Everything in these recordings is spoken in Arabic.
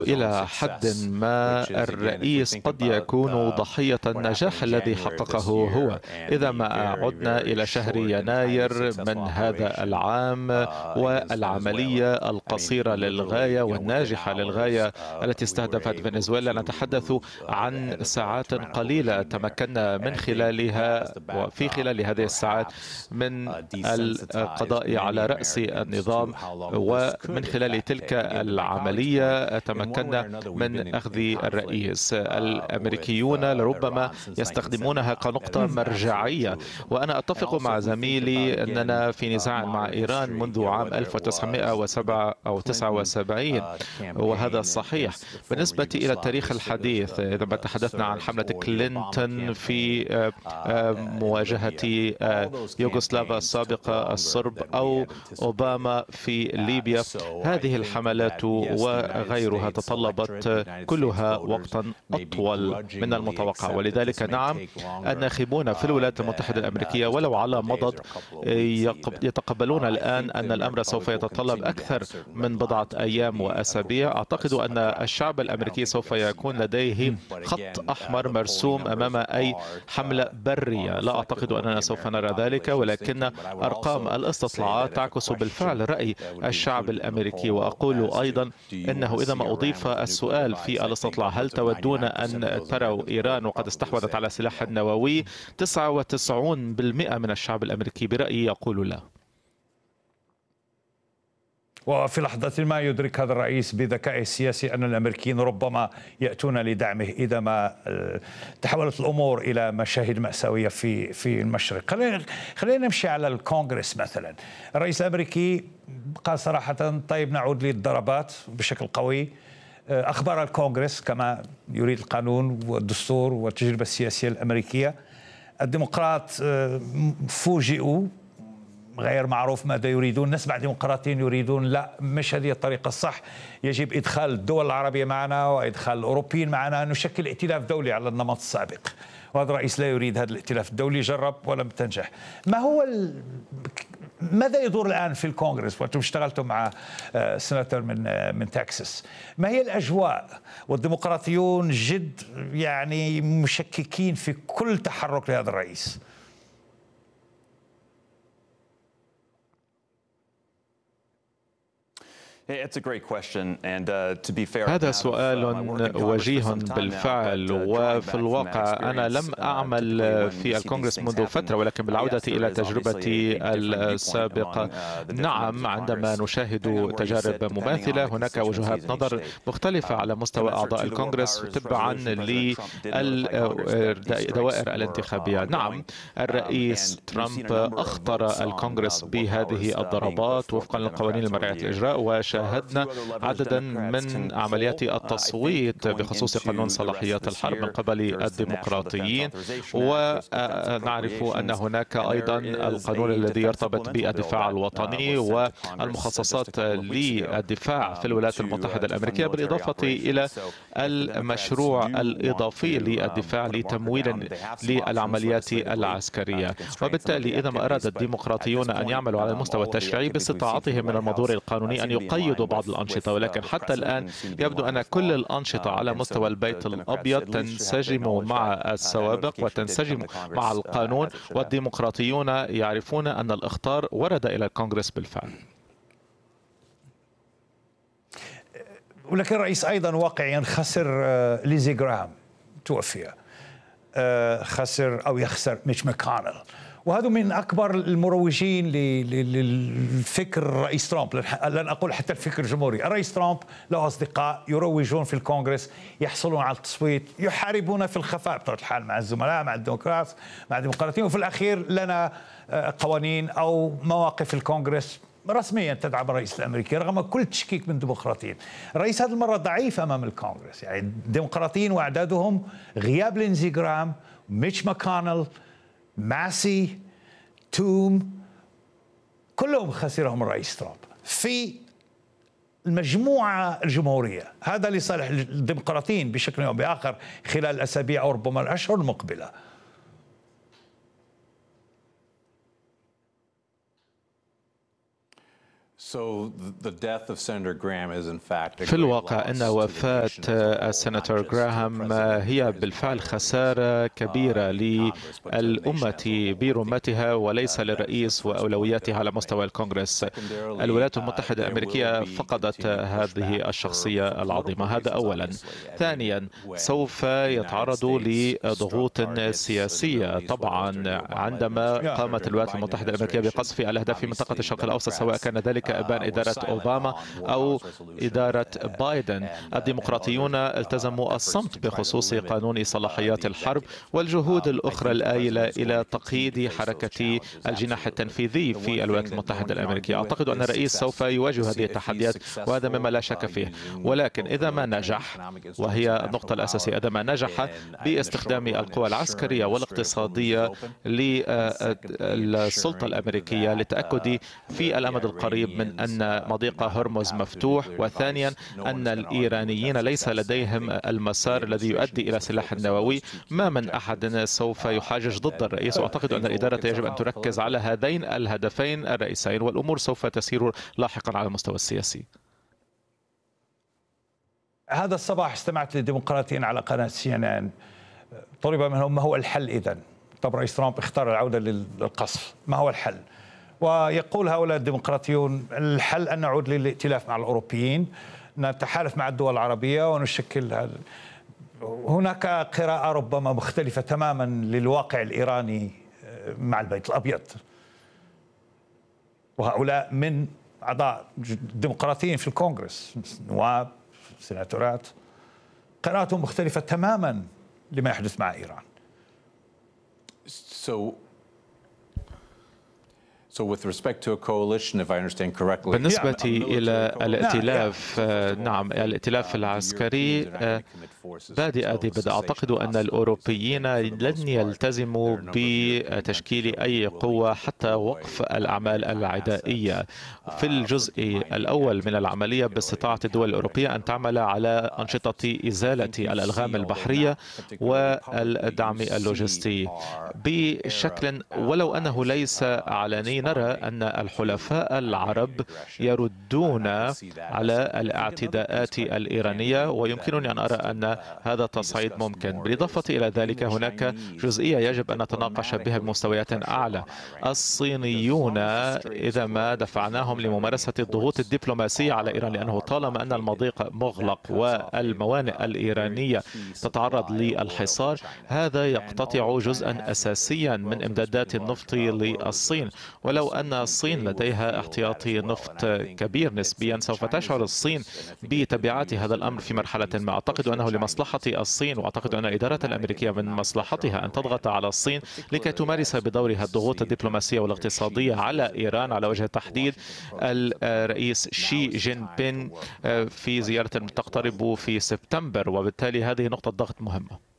إلى حد ما الرئيس قد يكون ضحية النجاح الذي حققه هو. إذا ما عدنا إلى شهر يناير من هذا العام والعملية القصيرة للغاية والناجحة للغاية التي استهدفت فنزويلا، نتحدث عن ساعات قليلة تمكنا من خلالها وفي خلال هذه الساعات من القضاء على رأس النظام، ومن خلال تلك العملية تمكنا من أخذ الرئيس. الأمريكيون لربما يستخدمونها كنقطة مرجعية، وأنا أتفق مع زميلي أننا في نزاع مع إيران منذ عام 1979 وهذا صحيح. بالنسبة إلى التاريخ الحديث، إذا ما تحدثنا عن حملة كلينتون في مواجهة يوغوسلافيا السابقة الصرب أو أوباما في ليبيا، هذه الحملات وغيرها تطلبت كلها وقتا أطول من المتوقع، ولذلك نعم الناخبون في الولايات المتحدة الأمريكية ولو على مضض يتقبلون الآن أن الأمر سوف يتطلب أكثر من بضعة أيام وأسابيع. أعتقد أن الشعب الأمريكي سوف يكون لديه خط أحمر مرسوم أمام أي حملة برية. لا أعتقد أننا سوف نرى ذلك، ولكن أرقام الاستطلاعات تعكس بالفعل رأي الشعب الأمريكي. وأقول أيضا أنه إذا ما أضيف السؤال في الاستطلاع هل تودون أن تروا إيران وقد استحوذت على سلاح نووي، 99% من الشعب الأمريكي برأيي يقول لا. وفي لحظة ما يدرك هذا الرئيس بذكائه السياسي أن الأمريكيين ربما يأتون لدعمه إذا ما تحولت الأمور إلى مشاهد مأساوية في المشرق. خلينا نمشي على الكونغرس مثلا. الرئيس الأمريكي قال صراحة طيب نعود للضربات بشكل قوي. أخبار الكونغرس كما يريد القانون والدستور والتجربة السياسية الأمريكية. الديمقراط فوجئوا، غير معروف ماذا يريدون. نسمع ديمقراطيين يريدون لا مش هذه الطريقة الصح، يجب إدخال الدول العربية معنا وإدخال الأوروبيين معنا، نشكل ائتلاف دولي على النمط السابق. وهذا الرئيس لا يريد هذا الائتلاف الدولي، جرب ولم تنجح. ماذا يدور الآن في الكونغرس وأنتم اشتغلتم مع سناتور من تكساس؟ ما هي الأجواء؟ والديمقراطيون جد يعني مشككين في كل تحرك لهذا الرئيس. هذا سؤال وجيه بالفعل، وفي الواقع أنا لم أعمل في الكونغرس منذ فترة، ولكن بالعودة إلى تجربتي السابقة نعم عندما نشاهد تجارب مماثلة هناك وجهات نظر مختلفة على مستوى أعضاء الكونغرس تبعا للدوائر الانتخابية. نعم الرئيس ترامب أخطر الكونغرس بهذه الضربات وفقا لقوانين المرعية الإجراء، وشاهدنا عددا من عمليات التصويت بخصوص قانون صلاحيات الحرب من قبل الديمقراطيين، ونعرف أن هناك أيضا القانون الذي يرتبط بالدفاع الوطني والمخصصات للدفاع في الولايات المتحدة الأمريكية، بالإضافة إلى المشروع الإضافي للدفاع لتمويل للعمليات العسكرية. وبالتالي إذا ما أراد الديمقراطيون أن يعملوا على المستوى التشريعي باستطاعتهم من المنظور القانوني أن يقيدوا بعض الأنشطة، ولكن حتى الآن يبدو أن كل الأنشطة على مستوى البيت الأبيض تنسجم مع السوابق وتنسجم مع القانون، والديمقراطيون يعرفون أن الإخطار ورد إلى الكونغرس بالفعل. ولكن الرئيس أيضا واقعيا خسر ليزي جراهام، توفي، خسر أو يخسر ميتش ماكونيل، وهذا من أكبر المروجين للفكر الرئيس ترامب. لن أقول حتى الفكر الجمهوري. الرئيس ترامب له أصدقاء يروجون في الكونغرس، يحصلون على التصويت، يحاربون في الخفاء بطبيعة الحال مع الزملاء، مع الديمقراط، مع الديمقراطيين، وفي الأخير لنا قوانين أو مواقف الكونغرس رسميا تدعم الرئيس الامريكي رغم كل تشكيك من الديمقراطيين. الرئيس هذه المره ضعيف امام الكونغرس، يعني الديمقراطيين واعدادهم غياب لينزي جرام، ميتش ماكونيل، ماسي، توم، كلهم خسرهم الرئيس ترامب في المجموعة الجمهورية. هذا لصالح الديمقراطيين بشكل أو بآخر خلال الأسابيع أو ربما الأشهر المقبلة. في الواقع أن وفاة السيناتور غراهام هي بالفعل خسارة كبيرة للأمة برمتها وليس للرئيس وأولوياته على مستوى الكونغرس. الولايات المتحدة الأمريكية فقدت هذه الشخصية العظيمة، هذا أولا. ثانيا، سوف يتعرض لضغوط سياسية طبعا عندما قامت الولايات المتحدة الأمريكية بقصف الأهداف في منطقة الشرق الأوسط، سواء كان ذلك إبان إدارة أوباما أو إدارة بايدن. الديمقراطيون التزموا الصمت بخصوص قانون صلاحيات الحرب والجهود الأخرى الآيلة إلى تقييد حركة الجناح التنفيذي في الولايات المتحدة الأمريكية. أعتقد أن الرئيس سوف يواجه هذه التحديات وهذا مما لا شك فيه، ولكن إذا ما نجح، وهي النقطة الأساسية، إذا ما نجح باستخدام القوى العسكرية والاقتصادية للسلطة الأمريكية للتأكد في الأمد القريب من أن مضيق هرمز مفتوح، وثانيا أن الإيرانيين ليس لديهم المسار الذي يؤدي إلى سلاح نووي، ما من أحد سوف يحاجج ضد الرئيس. وأعتقد أن الإدارة يجب أن تركز على هذين الهدفين الرئيسيين، والأمور سوف تسير لاحقا على المستوى السياسي. هذا الصباح استمعت للديمقراطيين على قناة CNN، طلب منهم ما هو الحل إذن؟ طب رئيس ترامب اختار العودة للقصف، ما هو الحل؟ ويقول هؤلاء الديمقراطيون الحل أن نعود للائتلاف مع الأوروبيين، نتحالف مع الدول العربية ونشكل هذا. هناك قراءة ربما مختلفة تماما للواقع الإيراني مع البيت الأبيض، وهؤلاء من أعضاء الديمقراطيين في الكونغرس، نواب، سيناتورات، قراءتهم مختلفة تماما لما يحدث مع إيران. بالنسبة إلى الائتلاف، نعم، الائتلاف العسكري بادئ ذي بدء. أعتقد أن الأوروبيين لن يلتزموا بتشكيل أي قوة حتى وقف الأعمال العدائية. في الجزء الأول من العملية باستطاعة الدول الأوروبية أن تعمل على أنشطة إزالة الألغام البحرية والدعم اللوجستي بشكل ولو أنه ليس علني. نرى أن الحلفاء العرب يردون على الاعتداءات الإيرانية، ويمكنني أن أرى أن هذا تصعيد ممكن. بالإضافة إلى ذلك هناك جزئية يجب أن نتناقش بها بمستويات أعلى. الصينيون إذا ما دفعناهم لممارسة الضغوط الدبلوماسية على إيران، لأنه طالما أن المضيق مغلق والموانئ الإيرانية تتعرض للحصار، هذا يقتطع جزءا أساسيا من إمدادات النفط للصين. ولو أن الصين لديها احتياطي نفط كبير نسبيا، سوف تشعر الصين بتبعات هذا الأمر في مرحلة ما. أعتقد أنه لمصلحة الصين، وأعتقد أن الإدارة الأمريكية من مصلحتها أن تضغط على الصين لكي تمارس بدورها الضغوط الدبلوماسية والاقتصادية على إيران، على وجه التحديد الرئيس شي جين بين في زيارة تقترب في سبتمبر، وبالتالي هذه نقطة ضغط مهمة.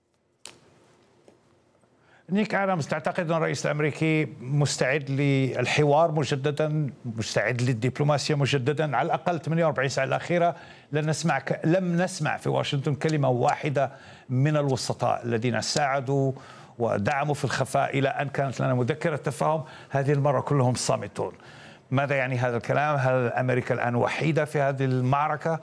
نيك آدمز، تعتقد أن الرئيس الأمريكي مستعد للحوار مجددا، مستعد للدبلوماسية مجددا؟ على الأقل 48 ساعة الأخيرة لم نسمع في واشنطن كلمة واحدة من الوسطاء الذين ساعدوا ودعموا في الخفاء إلى أن كانت لنا مذكرة تفاهم. هذه المرة كلهم صامتون. ماذا يعني هذا الكلام؟ هل أمريكا الآن وحيدة في هذه المعركة؟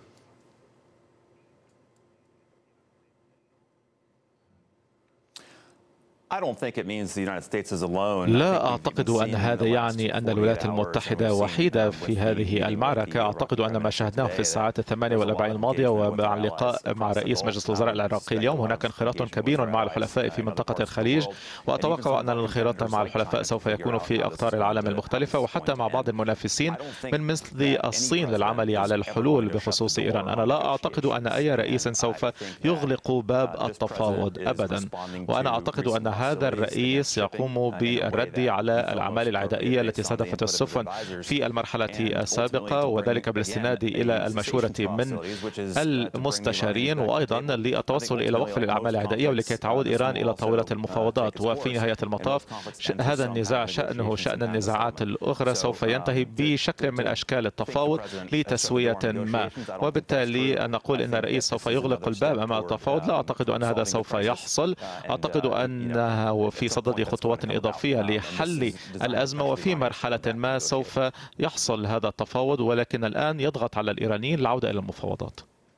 لا أعتقد أن هذا يعني أن الولايات المتحدة وحيدة في هذه المعركة. أعتقد أن ما شاهدناه في الساعات 48 الماضية ومع اللقاء مع رئيس مجلس الوزراء العراقي اليوم، هناك انخراط كبير مع الحلفاء في منطقة الخليج، وأتوقع أن الانخراط مع الحلفاء سوف يكون في أقطار العالم المختلفة وحتى مع بعض المنافسين من مثل الصين للعمل على الحلول بخصوص إيران. أنا لا أعتقد أن أي رئيس سوف يغلق باب التفاوض أبدا، وأنا أعتقد أن هذا الرئيس يقوم بالرد على الأعمال العدائية التي استهدفت السفن في المرحلة السابقة، وذلك بالاستناد إلى المشورة من المستشارين، وأيضا للتوصل إلى وقف الأعمال العدائية ولكي تعود إيران إلى طاولة المفاوضات. وفي نهاية المطاف هذا النزاع شأنه شأن النزاعات الأخرى سوف ينتهي بشكل من أشكال التفاوض لتسوية ما، وبالتالي نقول إن الرئيس سوف يغلق الباب أمام التفاوض. لا أعتقد أن هذا سوف يحصل. أعتقد أن أنها في صدد خطوات إضافية لحل الأزمة، وفي مرحلة ما سوف يحصل هذا التفاوض، ولكن الآن يضغط على الإيرانيين للعودة إلى المفاوضات.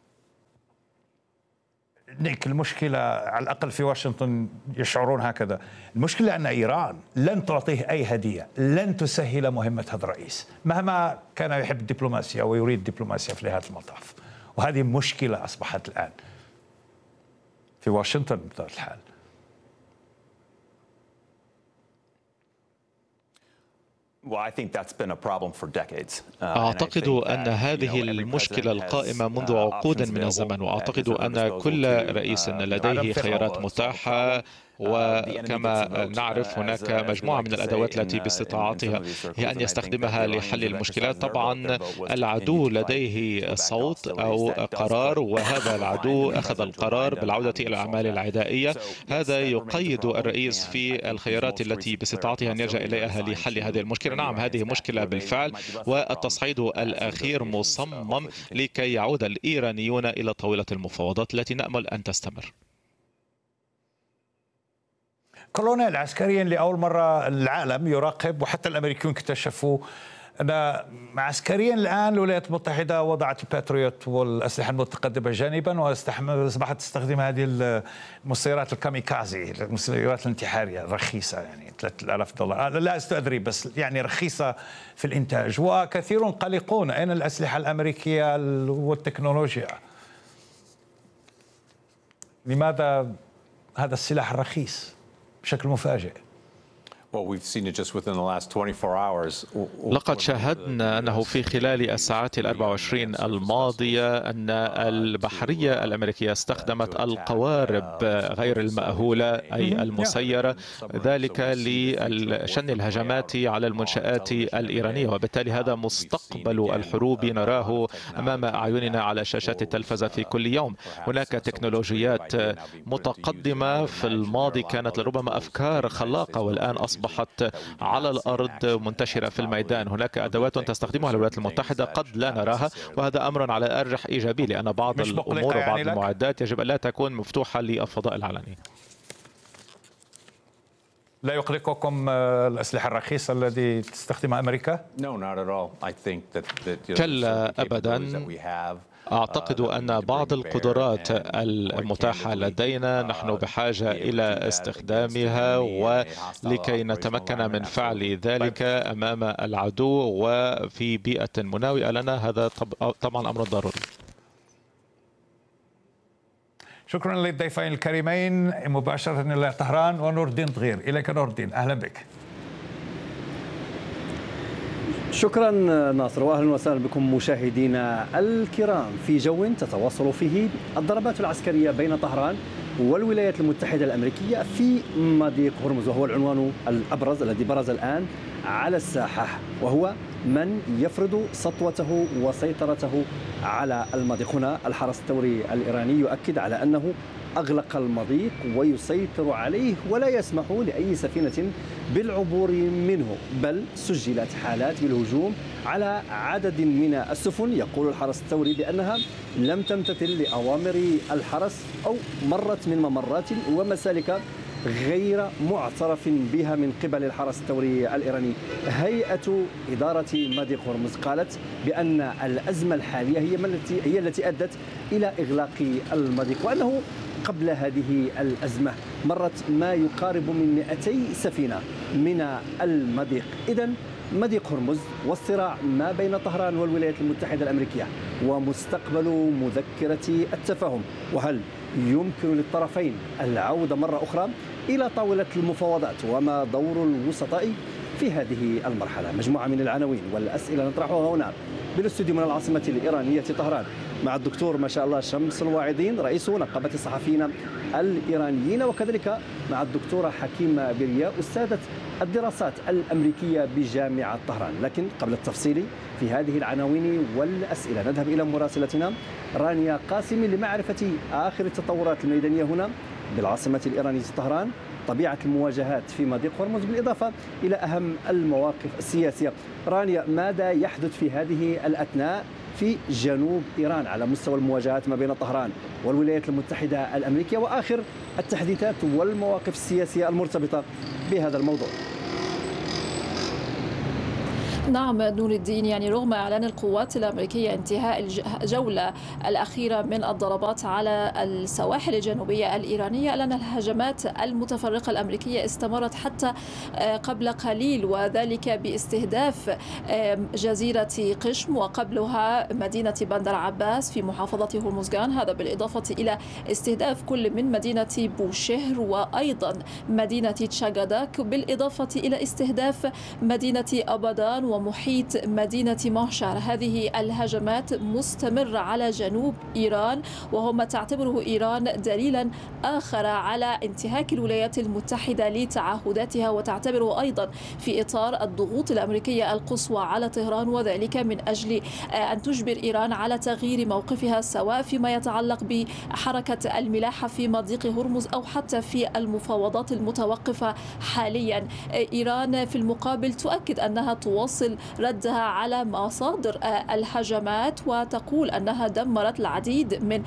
نيك، المشكلة على الأقل في واشنطن يشعرون هكذا، المشكلة أن إيران لن تعطيه أي هدية، لن تسهل مهمة هذا الرئيس مهما كان يحب الدبلوماسيا ويريد الدبلوماسيا في نهاية المطاف. وهذه مشكلة أصبحت الآن في واشنطن بطبيعة الحال. أعتقد أن هذه المشكلة القائمة منذ عقود من الزمن، وأعتقد أن كل رئيس لديه خيارات متاحة، وكما نعرف هناك مجموعة من الأدوات التي باستطاعتها هي أن يستخدمها لحل المشكلات. طبعا العدو لديه صوت أو قرار، وهذا العدو أخذ القرار بالعودة إلى الأعمال العدائية. هذا يقيد الرئيس في الخيارات التي باستطاعته أن يلجأ إليها لحل هذه المشكلة. نعم، هذه مشكلة بالفعل، والتصعيد الأخير مصمم لكي يعود الإيرانيون إلى طاولة المفاوضات التي نأمل أن تستمر. كولونيل، عسكريا لأول مرة العالم يراقب وحتى الأمريكيون اكتشفوا أن عسكريا الآن الولايات المتحدة وضعت الباتريوت والأسلحة المتقدمة جانبا، وأصبحت تستخدم هذه المسيرات الكاميكازي، المسيرات الانتحارية الرخيصة، يعني $3000 لا أدري، بس يعني رخيصة في الإنتاج. وكثيرون قلقون أين الأسلحة الأمريكية والتكنولوجيا؟ لماذا هذا السلاح الرخيص بشكل مفاجئ؟ لقد شاهدنا أنه في خلال الساعات 24 الماضية أن البحرية الأمريكية استخدمت القوارب غير المأهولة أي المسيرة، ذلك لشن الهجمات على المنشآت الإيرانية، وبالتالي هذا مستقبل الحروب نراه أمام أعيننا على شاشات التلفزة في كل يوم. هناك تكنولوجيات متقدمة في الماضي كانت لربما أفكار خلاقة، والآن أصبحت على الأرض منتشرة في الميدان. هناك أدوات تستخدمها الولايات المتحدة قد لا نراها، وهذا أمر على الأرجح إيجابي، لأن بعض الأمور وبعض المعدات يجب أن لا تكون مفتوحة للفضاء العلني. لا يقلقكم الأسلحة الرخيصة التي تستخدمها أمريكا؟ كلا أبدا. أعتقد أن بعض القدرات المتاحة لدينا نحن بحاجة إلى استخدامها، ولكي نتمكن من فعل ذلك أمام العدو وفي بيئة مناوئة لنا، هذا طبعا أمر ضروري. شكرا للضيفين الكريمين مباشرة إلى طهران، ونور الدين طغير. إليك نور الدين، أهلا بك. شكرا ناصر، واهلا وسهلا بكم مشاهدينا الكرام في جو تتواصل فيه الضربات العسكريه بين طهران والولايات المتحده الامريكيه في مضيق هرمز، وهو العنوان الابرز الذي برز الان على الساحه، وهو من يفرض سطوته وسيطرته على المضيق. هنا الحرس الثوري الايراني يؤكد على انه أغلق المضيق ويسيطر عليه ولا يسمح لأي سفينة بالعبور منه، بل سجلت حالات بالهجوم على عدد من السفن. يقول الحرس الثوري بأنها لم تمتثل لأوامر الحرس أو مرت من ممرات ومسالك غير معترف بها من قبل الحرس الثوري الإيراني. هيئة إدارة مضيق هرمز قالت بأن الأزمة الحالية هي التي أدت إلى إغلاق المضيق، وأنه قبل هذه الأزمة مرت ما يقارب من 200 سفينة من المضيق. إذن مضيق هرمز والصراع ما بين طهران والولايات المتحدة الأمريكية ومستقبل مذكرة التفاهم، وهل يمكن للطرفين العودة مرة أخرى إلى طاولة المفاوضات، وما دور الوسطاء في هذه المرحلة؟ مجموعة من العناوين والأسئلة نطرحها هنا بالاستوديو من العاصمة الإيرانية طهران مع الدكتور ما شاء الله شمس الواعظين رئيس نقابة الصحفيين الإيرانيين، وكذلك مع الدكتورة حكيم بريا أستاذة الدراسات الأمريكية بجامعة طهران. لكن قبل التفصيل في هذه العناوين والأسئلة نذهب إلى مراسلتنا رانيا قاسم لمعرفة آخر التطورات الميدانية هنا بالعاصمة الإيرانية طهران، طبيعة المواجهات في مضيق هرمز، بالإضافة إلى أهم المواقف السياسية. رانيا، ماذا يحدث في هذه الأثناء في جنوب إيران على مستوى المواجهات ما بين طهران والولايات المتحدة الأمريكية، وآخر التحديثات والمواقف السياسية المرتبطة بهذا الموضوع. نعم نور الدين، يعني رغم إعلان القوات الأمريكية انتهاء الجولة الأخيرة من الضربات على السواحل الجنوبية الإيرانية، إلا أن الهجمات المتفرقة الأمريكية استمرت حتى قبل قليل، وذلك باستهداف جزيرة قشم وقبلها مدينة بندر عباس في محافظة هرمزغان، هذا بالإضافة إلى استهداف كل من مدينة بوشهر وأيضا مدينة تشاغاداك، بالإضافة إلى استهداف مدينة أبادان ومحيط مدينة مهشار. هذه الهجمات مستمرة على جنوب إيران، وهم تعتبره إيران دليلا آخر على انتهاك الولايات المتحدة لتعهداتها، وتعتبره أيضا في إطار الضغوط الأمريكية القصوى على طهران، وذلك من أجل أن تجبر إيران على تغيير موقفها، سواء فيما يتعلق بحركة الملاحة في مضيق هرمز أو حتى في المفاوضات المتوقفة حاليا. إيران في المقابل تؤكد أنها تواصل ردها على مصادر الهجمات، وتقول أنها دمرت العديد من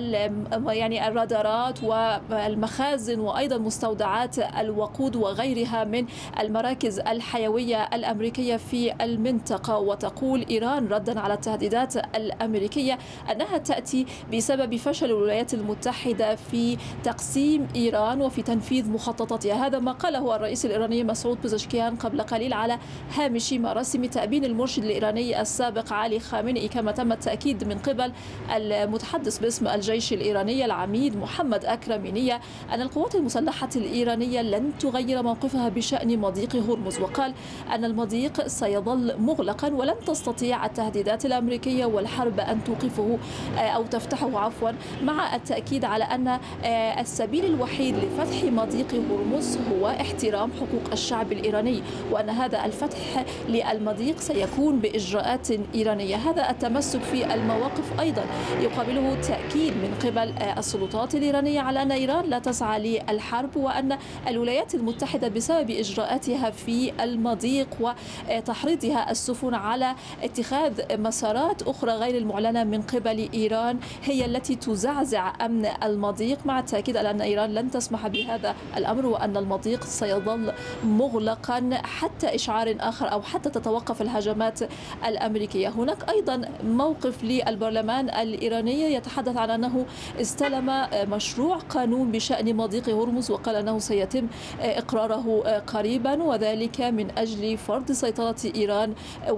يعني الرادارات والمخازن وأيضا مستودعات الوقود وغيرها من المراكز الحيوية الأمريكية في المنطقة. وتقول إيران ردا على التهديدات الأمريكية أنها تأتي بسبب فشل الولايات المتحدة في تقسيم إيران وفي تنفيذ مخططاتها. هذا ما قاله الرئيس الإيراني مسعود بزشكيان قبل قليل على هامش مراسم تأبين المرشد الإيراني السابق علي خامنئي، كما تم التأكيد من قبل المتحدث باسم الجيش الإيراني العميد محمد أكرمينية أن القوات المسلحة الإيرانية لن تغير موقفها بشأن مضيق هرمز، وقال أن المضيق سيظل مغلقا ولن تستطيع التهديدات الأمريكية والحرب أن توقفه أو تفتحه عفوا، مع التأكيد على أن السبيل الوحيد لفتح مضيق هرمز هو احترام حقوق الشعب الإيراني، وأن هذا الفتح للمضيق سيكون بإجراءات إيرانية. هذا التمسك في المواقف أيضا يقابله تأكيد من قبل السلطات الإيرانية على أن إيران لا تسعى للحرب، وأن الولايات المتحدة بسبب إجراءاتها في المضيق وتحريضها السفن على اتخاذ مسارات أخرى غير المعلنة من قبل إيران هي التي تزعزع أمن المضيق، مع التأكيد على أن إيران لن تسمح بهذا الأمر، وأن المضيق سيظل مغلقا حتى إشعار آخر أو حتى تتوقف الهجمات الأمريكية. هناك أيضا موقف للبرلمان الإيراني يتحدث عن أنه استلم مشروع قانون بشأن مضيق هرمز، وقال أنه سيتم إقراره قريبا، وذلك من أجل فرض سيطرة إيران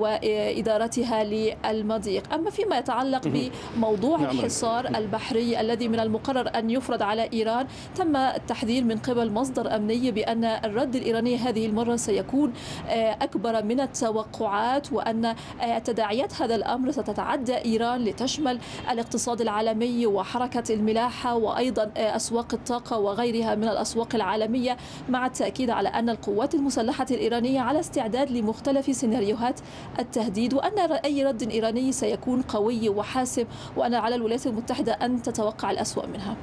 وإدارتها للمضيق. أما فيما يتعلق بموضوع الحصار البحري الذي من المقرر أن يفرض على إيران، تم التحذير من قبل مصدر أمني بأن الرد الإيراني هذه المرة سيكون أكبر من التوقعات، وأن تداعيات هذا الأمر ستتعدى إيران لتشمل الاقتصاد العالمي وحركة الملاحة وأيضا أسواق الطاقة وغيرها من الأسواق العالمية، مع التأكيد على أن القوات المسلحة الإيرانية على استعداد لمختلف سيناريوهات التهديد، وأن أي رد إيراني سيكون قوي وحاسم، وأن على الولايات المتحدة أن تتوقع الأسوأ منها.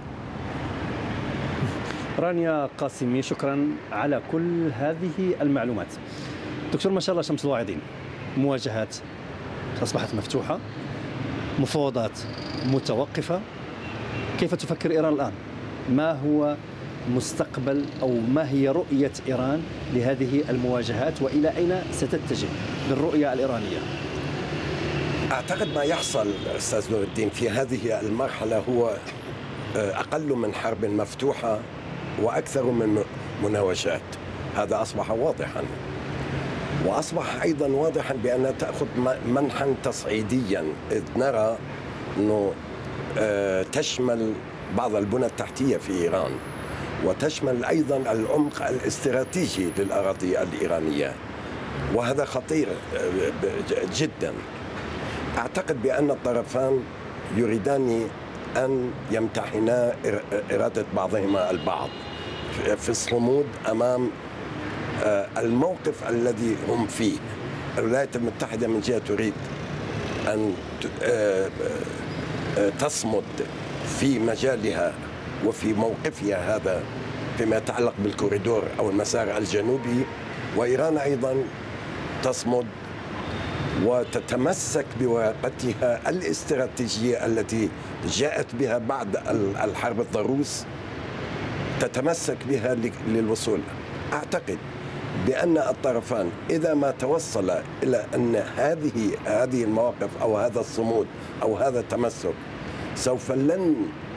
رانيا قاسمي، شكرا على كل هذه المعلومات. دكتور ما شاء الله شمس الواعدين، مواجهات أصبحت مفتوحة، مفاوضات متوقفة، كيف تفكر إيران الآن؟ ما هو مستقبل أو ما هي رؤية إيران لهذه المواجهات، وإلى أين ستتجه بالرؤية الإيرانية؟ أعتقد ما يحصل أستاذ نور الدين في هذه المرحلة هو أقل من حرب مفتوحة وأكثر من مناوشات. هذا أصبح واضحا، وأصبح أيضا واضحا بأنها تأخذ منحا تصعيديا، إذ نرى أنه تشمل بعض البنى التحتية في إيران، وتشمل أيضا العمق الاستراتيجي للأراضي الإيرانية، وهذا خطير جدا. أعتقد بأن الطرفان يريدان أن يمتحنا إرادة بعضهما البعض في الصمود أمام الموقف الذي هم فيه. الولايات المتحدة من جهة تريد أن تصمد في مجالها وفي موقفها هذا فيما يتعلق بالكوريدور أو المسار الجنوبي، وإيران أيضا تصمد وتتمسك بورقتها الاستراتيجية التي جاءت بها بعد الحرب الضروس، تتمسك بها للوصول. أعتقد بأن الطرفان إذا ما توصل إلى أن هذه المواقف أو هذا الصمود أو هذا التمسك سوف لن